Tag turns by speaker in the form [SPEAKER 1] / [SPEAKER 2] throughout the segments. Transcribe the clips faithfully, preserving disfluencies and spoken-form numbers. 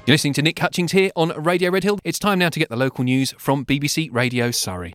[SPEAKER 1] You're listening to Nick Hutchings here on Radio Red Hill. It's time now to get the local news from B B C Radio Surrey.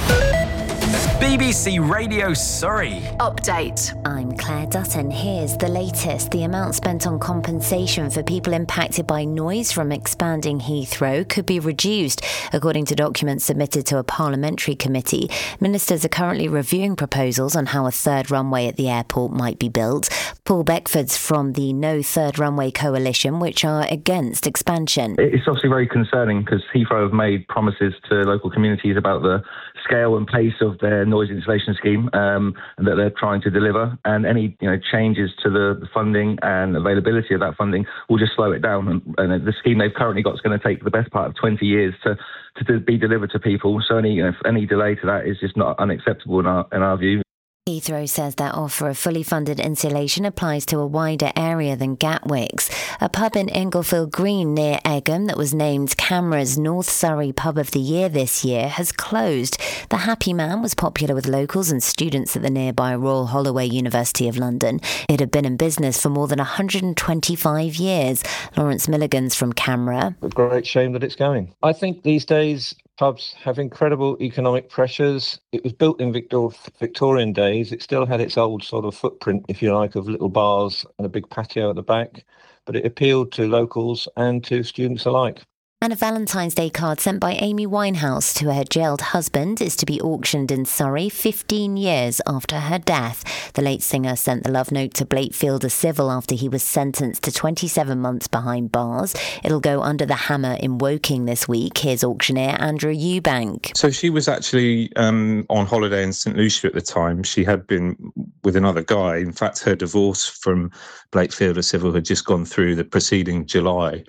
[SPEAKER 2] B B C Radio Surrey.
[SPEAKER 3] Update.
[SPEAKER 4] I'm Claire Dutton. Here's the latest. The amount spent on compensation for people impacted by noise from expanding Heathrow could be reduced, according to documents submitted to a parliamentary committee. Ministers are currently reviewing proposals on how a third runway at the airport might be built. Paul Beckford's from the No Third Runway Coalition, which are against expansion.
[SPEAKER 5] It's obviously very concerning because Heathrow have made promises to local communities about the scale and pace of their noise insulation scheme um, that they're trying to deliver, and any you know changes to the funding and availability of that funding will just slow it down. And, and the scheme they've currently got is going to take the best part of twenty years to to be delivered to people. So any you know, any delay to that is just not unacceptable in our in our view.
[SPEAKER 4] Heathrow says their offer of fully funded insulation applies to a wider area than Gatwick's. A pub in Englefield Green near Egham that was named CAMRA's North Surrey Pub of the Year this year has closed. The Happy Man was popular with locals and students at the nearby Royal Holloway University of London. It had been in business for more than one hundred twenty-five years. Lawrence Milligan's from CAMRA.
[SPEAKER 6] A great shame that it's going. I think these days pubs have incredible economic pressures. It was built in Victor- Victorian days. It still had its old sort of footprint, if you like, of little bars and a big patio at the back, but it appealed to locals and to students alike.
[SPEAKER 4] And a Valentine's Day card sent by Amy Winehouse to her jailed husband is to be auctioned in Surrey fifteen years after her death. The late singer sent the love note to Blakefielder Civil after he was sentenced to twenty-seven months behind bars. It'll go under the hammer in Woking this week. Here's auctioneer Andrew Eubank.
[SPEAKER 7] So she was actually um, on holiday in St Lucia at the time. She had been with another guy. In fact, her divorce from Blakefielder Civil had just gone through the preceding July.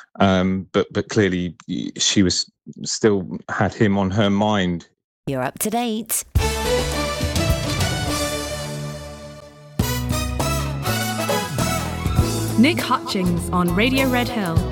[SPEAKER 7] Um, but but clearly she was still had him on her mind.
[SPEAKER 4] You're up to date.
[SPEAKER 8] Nick Hutchings on Radio Red Hill.